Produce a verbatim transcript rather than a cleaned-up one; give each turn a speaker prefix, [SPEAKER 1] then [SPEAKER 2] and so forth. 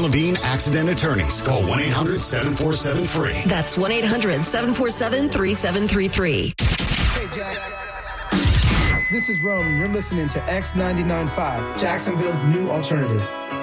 [SPEAKER 1] Levine Accident Attorneys. Call one eight hundred seven four seven free.
[SPEAKER 2] That's one eight hundred seven four seven three seven three three.
[SPEAKER 3] Hey, Jax. This is Rome, and you're listening to X ninety-nine point five, Jacksonville's new alternative.